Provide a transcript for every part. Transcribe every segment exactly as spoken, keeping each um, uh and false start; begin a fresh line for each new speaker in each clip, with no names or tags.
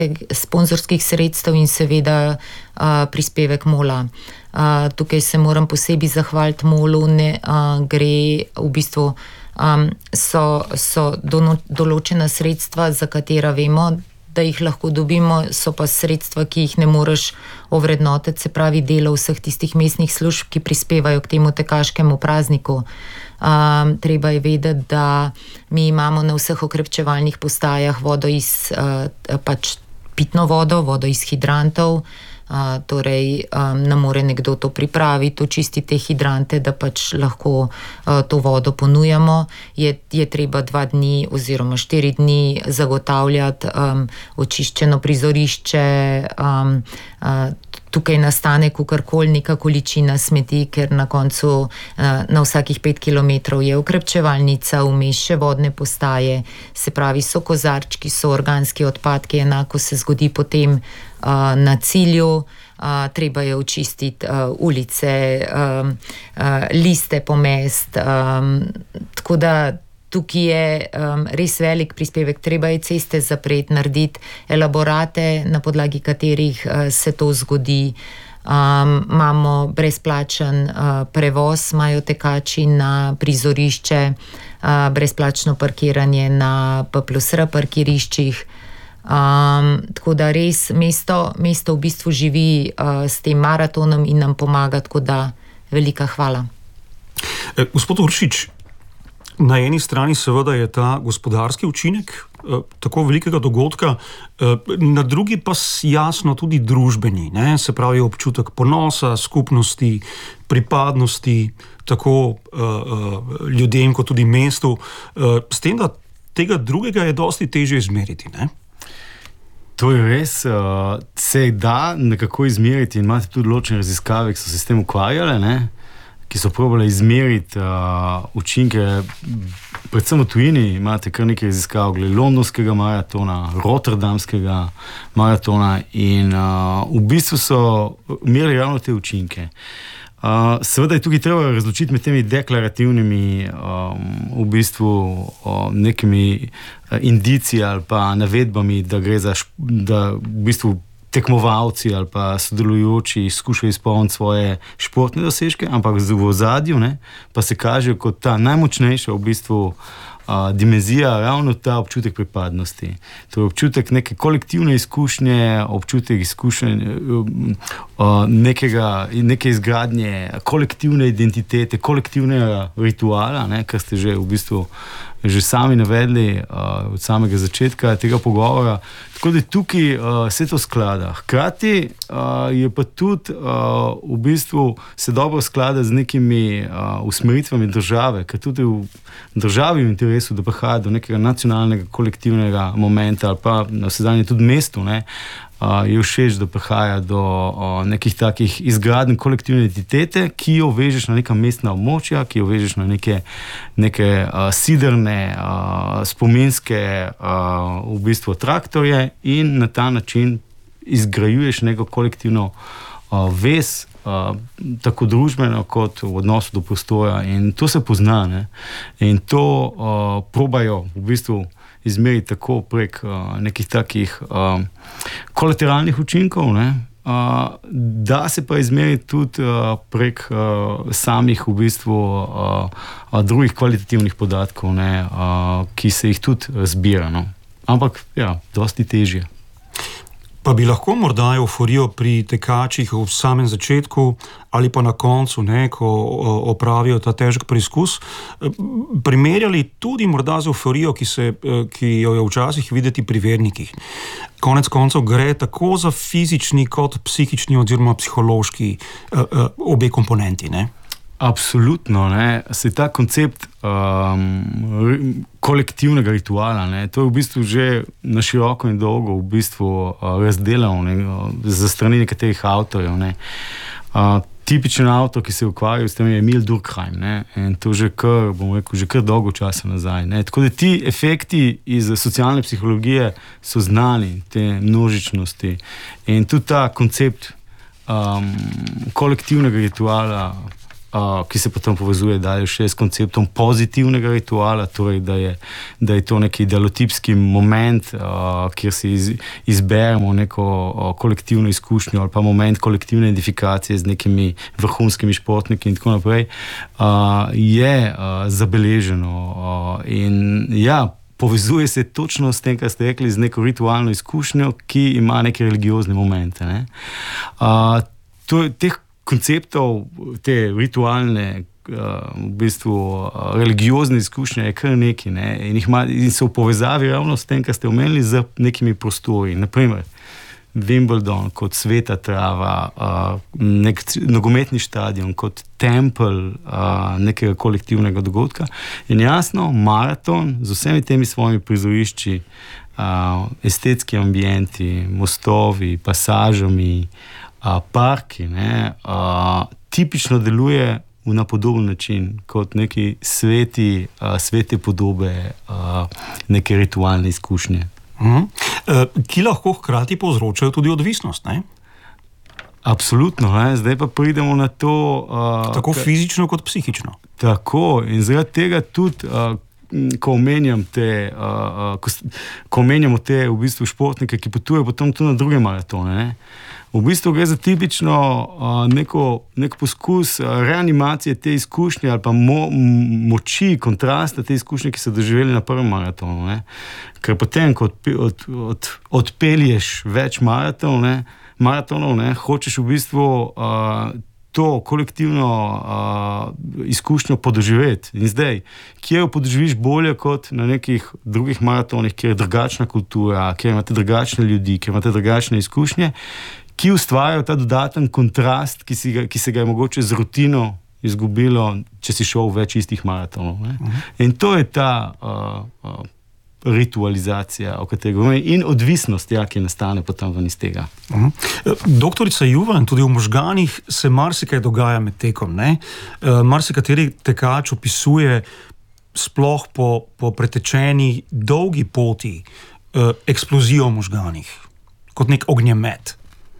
sponzorskih sredstev in seveda uh, prispevek Mola. Uh, tukaj se moram posebej zahvaliti Molu, ne, uh, gre v bistvu, um, so, so do, določena sredstva, za katera vemo, da jih lahko dobimo, so pa sredstva, ki jih ne moreš ovrednotiti, se pravi delo vseh tistih mestnih služb, ki prispevajo k temu tekaškemu prazniku. Um, treba je vedeti, da mi imamo na vseh okrepčevalnih postajah vodo iz, uh, pač pitno vodo, vodo iz hidrantov, Uh, torej um, ne more nekdo to pripraviti, očistiti te hidrante, da pač lahko uh, to vodo ponujamo. Je, je treba dva dni oziroma štiri dni zagotavljati um, očiščeno prizorišče, um, uh, tukaj nastane kakorkoli neka količina smeti, ker na koncu uh, na vsakih pet kilometrov je okrepčevalnica, vmes še vodne postaje, se pravi so kozarčki, so organski odpadki, enako se zgodi potem Uh, na cilju, uh, treba je očistiti uh, ulice, um, uh, liste pomest, um, tako da tukaj je um, res velik prispevek, treba je ceste zapreti, narediti elaborate, na podlagi katerih uh, se to zgodi. Um, imamo brezplačen uh, prevoz, imajo tekači na prizorišče, uh, brezplačno parkiranje na P plus R parkiriščih. Um, tako da res mesto, mesto v bistvu živi uh, s tem maratonom in nam pomaga, tako da velika hvala.
E, gospod Uršič, na eni strani seveda je ta gospodarski učinek e, tako velikega dogodka, e, na drugi pa jasno tudi družbeni, ne? Se pravi občutek ponosa, skupnosti, pripadnosti, tako e, e, ljudem kot tudi mestu, e, s tem, da tega drugega je dosti težje izmeriti, ne?
To je res, uh, se da nekako izmeriti in imate tudi ločene raziskave, ki so se s tem ukvarjale, ne? Ki so probale izmeriti uh, učinke, predvsem v tujini imate kar nekaj raziskav glede londonskega maratona, rotterdamskega maratona in uh, v bistvu so merili ravno te učinke. Uh, seveda je tukaj treba razločiti med temi deklarativnimi um, v bistvu um, nekimi uh, indici ali pa navedbami, da gre za, da v bistvu tekmovalci ali pa sodelujoči skušajo izpolniti svoje športne dosežke, ampak v ozadju, ne, pa se kaže kot ta najmočnejša v bistvu Uh, dimenzija, ravno ta občutek pripadnosti. To je občutek neke kolektivne izkušnje, občutek izkušnje uh, nekega, neke izgradnje kolektivne identitete, kolektivnega rituala, ne, kar ste že v bistvu že sami navedli uh, od samega začetka tega pogovora. Tako da tukaj uh, se to sklada. Hkrati uh, je pa tudi uh, v bistvu se dobro sklada z nekimi uh, usmeritvami države, ker tudi v državi v interesu, da prihaja do nekega nacionalnega kolektivnega momenta ali pa na vsezadnje tudi mestu, ne, uh, je všeč, da prihaja do uh, nekih takih izgradenj kolektivne identitete, ki jo vežeš na neka mestna območja, ki jo vežeš na neke, neke uh, siderne, uh, spominske uh, v bistvu traktorje in na ta način izgrajuješ neko kolektivno uh, vez, uh, tako družbeno kot v odnosu do prostora in to se pozna, ne? In to uh, probajo v bistvu izmeriti tako prek uh, nekih takih uh, kolateralnih učinkov, ne? Uh, da se pa izmeriti tudi uh, prek uh, samih v bistvu uh, uh, drugih kvalitativnih podatkov, ne? Uh, ki se jih tudi zbira, no? Ampak ja, dosti težje.
Pa bi lahko morda euforijo pri tekačih v samem začetku ali pa na koncu, ne, ko opravijo ta težek preizkus, primerjali tudi morda z euforijo, ki, se, ki jo je včasih videti pri vernikih. Konec koncev gre tako za fizični kot psihični oziroma psihološki obe komponenti, ne?
Absolutno, ne. Se ta koncept um, kolektivnega rituala, ne, to je v bistvu že na široko in dolgo v bistvu uh, razdelal, ne, za strani nekaterih avtorjev, ne. Uh, tipičen avtor, ki se je ukvarjal s tem, je Emil Durkheim, ne, in to že kar, bom rekel, že kar dolgo časa nazaj, ne. Tako da ti efekti iz socialne psihologije so znani, te množičnosti in tudi ta koncept um, kolektivnega rituala Uh, ki se potem povezuje dalje še s konceptom pozitivnega rituala, torej da je, da je to neki idealotipski moment, uh, kjer si iz, izberemo neko uh, kolektivno izkušnjo ali pa moment kolektivne identifikacije z nekimi vrhunskimi športniki in tako naprej, uh, je uh, zabeleženo uh, in ja, povezuje se točno s tem, kar ste rekli, z neko ritualno izkušnjo, ki ima neke religiozne momente. Ne? Uh, to, teh konceptov, te ritualne, v bistvu religiozne izkušnje je kar nekaj, ne? in, jih ima, in so v povezavi ravno s tem, kar ste omenili, z nekimi prostori. Naprimer, Wimbledon kot sveta trava, nek nogometni stadion kot tempelj nekega kolektivnega dogodka. In jasno, maraton z vsemi temi svojimi prizorišči, estetski ambienti, mostovi, pasažami, Uh, parki, ne, uh, tipično deluje na podoben način kot neki sveti, uh, svete podobe, uh, neke ritualne izkušnje.
Uh-huh. Uh, ki lahko hkrati povzročajo tudi odvisnost, ne?
Absolutno, ne? Zdaj pa pridemo na to... Uh,
tako ka... fizično kot psihično.
Tako, in zaradi tega tudi... Uh, ko omenjam te, uh, ko, ko omenjamo te v bistvu športnike, ki potujejo potem tudi na druge maratone, ne? V bistvu gre za tipično uh, neko, neko poskus uh, reanimacije te izkušnje ali pa mo, moči, kontrasta te izkušnje, ki so doživeli na prvem maratonu. Ne? Ker potem, ko od, od, od, odpelješ več maratonov, ne, maratonov, ne, hočeš v bistvu uh, to kolektivno uh, izkušnjo podoživeti. In zdaj, kje jo podoživiš bolje kot na nekih drugih maratonih, kjer je drugačna kultura, kjer imate drugačne ljudi, kjer imate drugačne izkušnje, ki ustvarjajo ta dodaten kontrast, ki, si ga, ki se ga je mogoče z rutino izgubilo, če si šel več istih maratonov. Ne? Uh-huh. In to je ta uh, uh, ritualizacija, o kateri govorim, in odvisnost, ja, ki nastane potem ven iz tega.
Uh-huh. Doktorica Juvan, tudi v možganih se marsikaj dogaja med tekom. Ne? Uh, marsikateri tekač opisuje sploh po, po pretečeni dolgi poti uh, eksplozijo v možganih, kot nek ognjemet.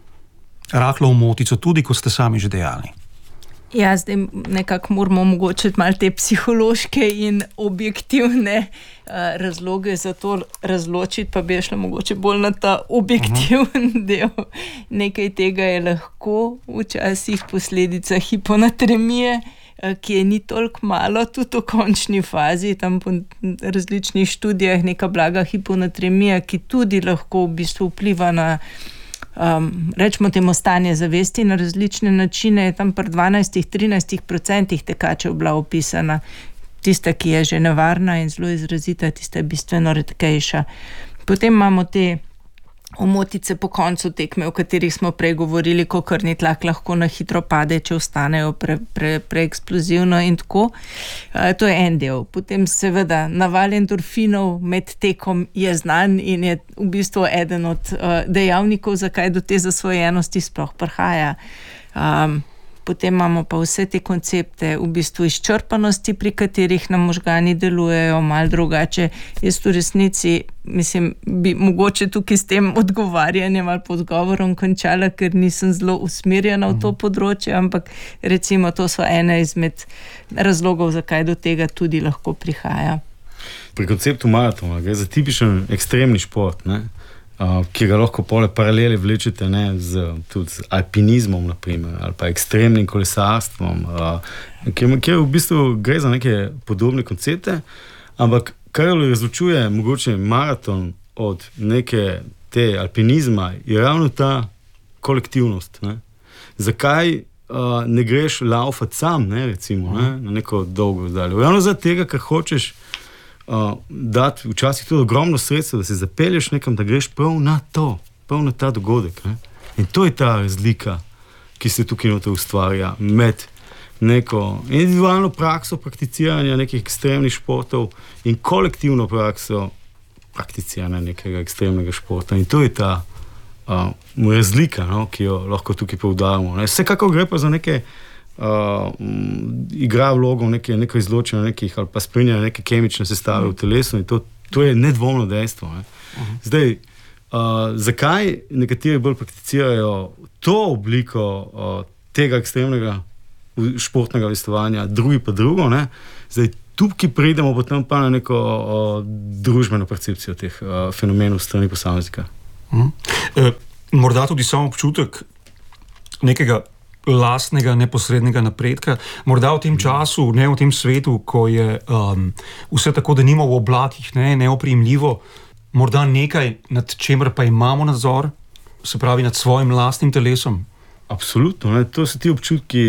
Rahlo v motico, tudi kot ste sami že dejali.
Ja, zdaj nekako moramo omogočiti malo te psihološke in objektivne uh, razloge za to razločiti, pa bi šla mogoče bolj na ta objektivni uh-huh. del. Nekaj tega je lahko včasih posledica hiponatremije, uh, ki je ni toliko malo, tudi v končni fazi, tam po različnih študijah neka blaga hiponatremija, ki tudi lahko v bistvu vpliva na Um, rečemo temu stanje zavesti na različne načine, je tam pri dvanajst do trinajst procentih tekačev bila opisana. Tista, ki je že nevarna in zelo izrazita, tista je bistveno redkejša. Potem imamo te omotice po koncu tekme, o katerih smo prej govorili, ko krvni tlak lahko na hitro pade, če ostanejo pre, pre, preeksplozivno in tako. Uh, to je en del. Potem seveda naval endorfinov med tekom je znan in je v bistvu eden od uh, dejavnikov, zakaj do te zasvojenosti sploh prihaja. Um, Potem imamo pa vse te koncepte v bistvu izčrpanosti, pri katerih nam možgani delujejo malo drugače. Jaz v resnici, mislim, bi mogoče tukaj s tem odgovarjanjem ali podgovorom končala, ker nisem zelo usmerjena v to področje, ampak recimo to so ene izmed razlogov, zakaj do tega tudi lahko prihaja.
Pri konceptu maratona gre za tipičen ekstremni šport, ne? Uh, ki ga lahko pole paralele vlečete, ne, z, tudi z alpinizmom, naprimer, ali pa ekstremnim kolesarstvom, uh, kjer, kjer v bistvu gre za neke podobne koncepte, ampak kar razločuje mogoče maraton od neke te alpinizma, je ravno ta kolektivnost. Ne. Zakaj uh, ne greš laufat sam, ne, recimo, ne, na neko dolgo razdaljo? Ravno zaradi tega, ker hočeš Uh, dati včasih tudi ogromno sredstva, da se zapelješ nekam, da greš prav na to, prav na ta dogodek. Ne? In to je ta razlika, ki se tukaj noter ustvarja med neko individualno prakso prakticiranja nekih ekstremnih športov in kolektivno prakso prakticiranja nekega ekstremnega športa. In to je ta uh, razlika, no, ki jo lahko tukaj poudarjamo. Vsekako gre pa za neke Uh, igra vlogo neke, neko izločenje nekih ali pa spremljanje neke kemične sestave v telesu in to, to je nedvomno dejstvo. Ne. Uh-huh. Zdaj, uh, zakaj nekateri bolj prakticirajo to obliko uh, tega ekstremnega športnega vestovanja, drugi pa drugo. Ne? Zdaj, tukaj pridemo potem pa na neko o, družbeno percepcijo teh o, fenomenov strani posameznika.
Hmm. E, morda tudi samo občutek nekega lastnega, neposrednega napredka. Morda v tem času, ne v tem svetu, ko je um, vse tako, da nima v oblakih, ne, neoprijemljivo, morda nekaj, nad čemer pa imamo nadzor, se pravi nad svojim lastnim telesom.
Absolutno, ne? To so ti občutki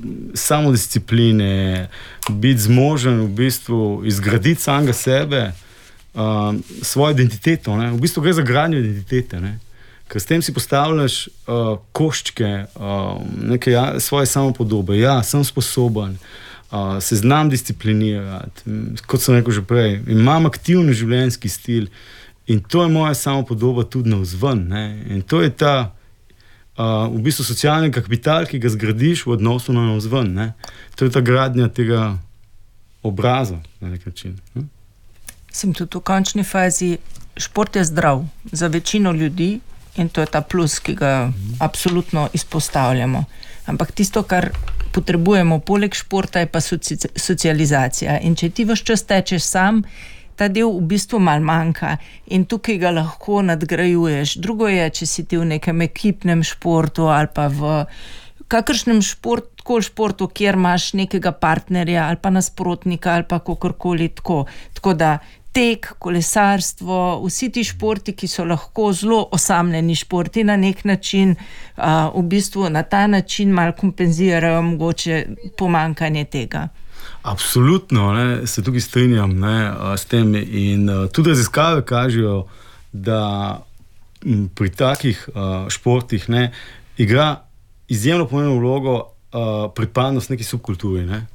samodiscipline, biti zmožen v bistvu izgraditi samega sebe, um, svojo identiteto. Ne? V bistvu gre za gradnjo identitete, ne? Ker s tem si postavljaš uh, koščke, uh, neke ja, svoje samopodobe. Ja, sem sposoben, uh, se znam disciplinirati, kot sem rekel že prej, imam aktivni življenjski stil in to je moja samopodoba tudi navzven. Ne? In to je ta uh, v bistvu socialni kapital, ki ga zgradiš v odnosu na navzven. Ne? To je ta gradnja tega obraza na nek način. Hm?
Sem tudi v končni fazi, šport je zdrav za večino ljudi. In to je ta plus, ki ga absolutno izpostavljamo. Ampak tisto, kar potrebujemo poleg športa, je pa soci, socializacija. In če ti ves čas tečeš sam, ta del v bistvu mal manjka in tukaj ga lahko nadgrajuješ. Drugo je, če si ti v nekem ekipnem športu ali pa v kakršnem šport, tako športu, kjer imaš nekega partnerja ali pa nasprotnika ali pa kakorkoli tako. Tako da tek, kolesarstvo, vsi ti športi, ki so lahko zelo osamljeni športi na nek način, uh, v bistvu na ta način malo kompenzirajo mogoče pomanjkanje tega.
Absolutno, ne, se tukaj strinjam ne, s tem in uh, tudi raziskave kažejo, da m, pri takih uh, športih ne, igra izjemno pomembno vlogo uh, pripadnost neki subkulturi. Ne.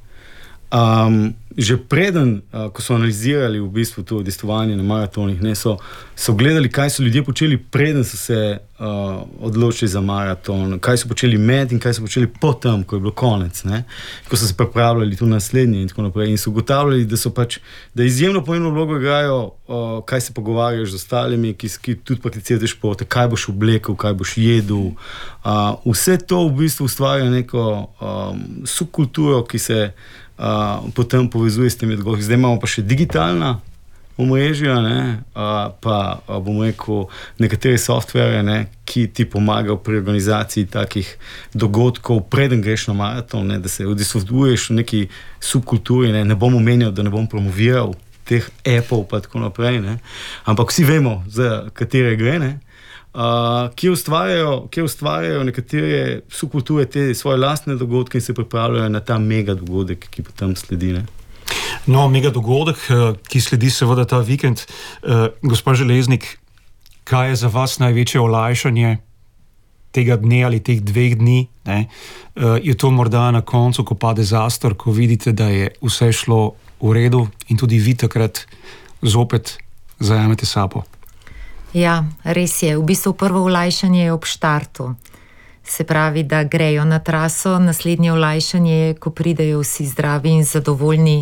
Um, že preden, uh, ko so analizirali v bistvu to udejstvovanje na maratonih, ne, so, so gledali, kaj so ljudje počeli preden so se uh, odločili za maraton, kaj so počeli med in kaj so počeli potem, ko je bilo konec, ne, ko so se pripravljali tu naslednje in tako naprej in so ugotavljali, da so pač, da izjemno pomembno vlogo igrajo, uh, kaj se pogovarjaš z ostalimi, ki, ki tudi prakticirajo te športe, kaj boš oblekel, kaj boš jedel. Uh, vse to v bistvu ustvarja neko um, subkulturo, ki se Uh, potem povezuje s temi dogodki. Zdaj imamo pa še digitalna omrežja, ne, uh, pa uh, bom rekel nekatere softvere, ne, ki ti pomagajo pri organizaciji takih dogodkov, preden greš na maraton, ne, da se udejstvuješ v neki subkulturi, ne, ne bom omenjal, da ne bom promoviral teh appov pa tako naprej, ne, ampak vsi vemo, za katere gre, ne. Uh, ki ustvarjajo, ki ustvarjajo nekatere subkulture te svoje lastne dogodke in se pripravljajo na ta mega dogodek, ki potem sledi. Ne?
No, mega dogodek, ki sledi seveda ta vikend. Uh, gospa Železnik, kaj je za vas največje olajšanje tega dne ali teh dveh dni? Ne? Uh, je to morda na koncu, ko pade zastor, ko vidite, da je vse šlo v redu in tudi vi takrat zopet zajamete sapo?
Ja, res je. V bistvu prvo olajšanje je ob štartu. Se pravi, da grejo na traso, naslednje olajšanje je, ko pridejo vsi zdravi in zadovoljni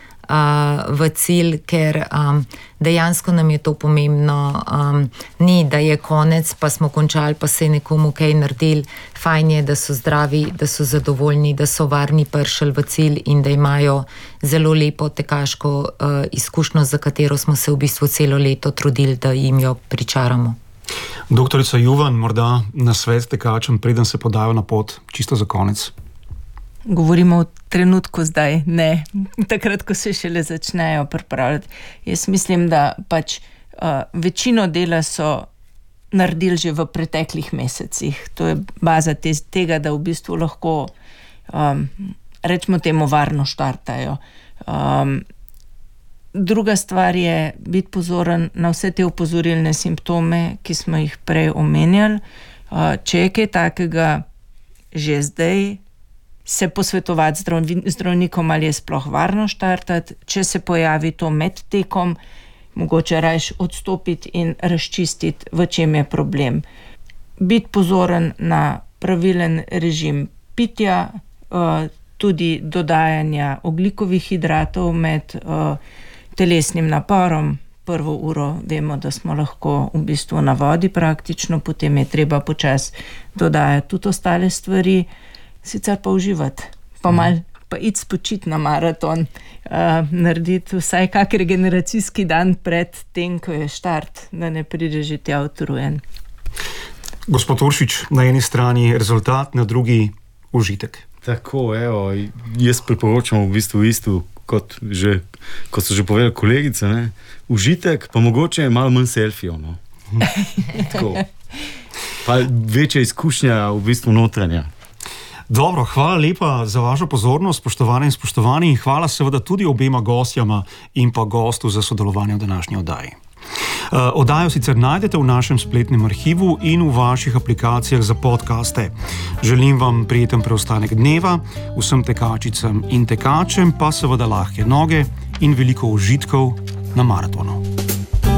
uh, v cilj, ker um, dejansko nam je to pomembno. Um, ni, da je konec, pa smo končali, pa se je nekomu kaj naredili. Fajn je, da so zdravi, da so zadovoljni, da so varni prišli v cilj in da imajo zelo lepo tekaško uh, izkušnjo, za katero smo se v bistvu celo leto trudili, da jim jo pričaramo.
Doktorica Juvan, morda na svet tekačem, preden se podajo na pot, čisto za konec.
Govorimo o trenutku zdaj, ne. Takrat, ko se šele začnejo pripravljati. Jaz mislim, da pač uh, večino dela so naredili že v preteklih mesecih. To je baza te, tega, da v bistvu lahko um, rečemo temu varno štartajo. Um, druga stvar je biti pozoren na vse te opozorilne simptome, ki smo jih prej omenjali. Uh, če je kaj takega že zdaj, se posvetovati z zdravnikom, ali je sploh varno štartati. Če se pojavi to med tekom, mogoče rajš odstopiti in razčistiti, v čem je problem. Biti pozoren na pravilen režim pitja, tudi dodajanja ogljikovih hidratov med telesnim naporom. Prvo uro vemo, da smo lahko v bistvu na vodi praktično, potem je treba počasi dodajati tudi ostale stvari, sicer pa uživati. pa mal. Pa iti spočiti na maraton, uh, narediti vsaj kak regeneracijski dan pred tem, ko je štart, da ne pride že tja utrujen.
Gospod Uršič, na eni strani rezultat, na drugi užitek.
Tako, evo, jaz priporočam v bistvu isto, kot, že, kot so že povedali kolegice, ne? Užitek, pa mogoče je malo manj selfijev. No? Tako. Pa večja izkušnja v bistvu notranja.
Dobro, hvala lepa za vašo pozornost, spoštovane in spoštovani, in hvala seveda tudi obema gostjama in pa gostu za sodelovanje v današnji oddaji. Uh, oddajo sicer najdete v našem spletnem arhivu in v vaših aplikacijah za podcaste. Želim vam prijeten preostanek dneva, vsem tekačicam in tekačem pa seveda lahke noge in veliko užitkov na maratonu.